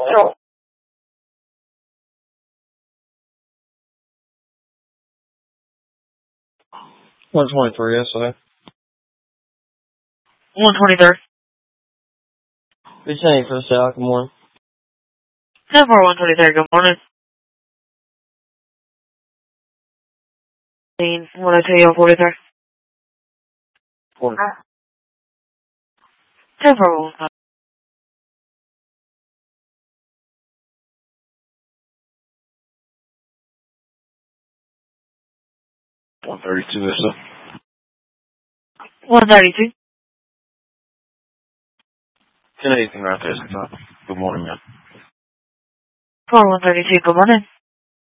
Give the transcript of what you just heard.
$123 yesterday. 123rd. Be saying for the South. Good morning. 123rd, good morning. 102 on 43rd. 40. 10-4. 132 or so. 132. 10 anything right there. Good morning, man. 132, good morning.